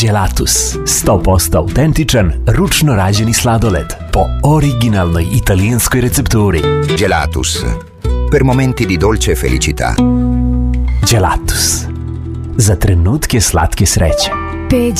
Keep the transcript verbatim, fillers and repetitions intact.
Gelatus. sto posto autentičan, ručno rađeni sladoled po originalnoj italijanskoj recepturi. Gelatus. Per momenti di dolce felicità. Gelatus. Za trenutke slatke sreće.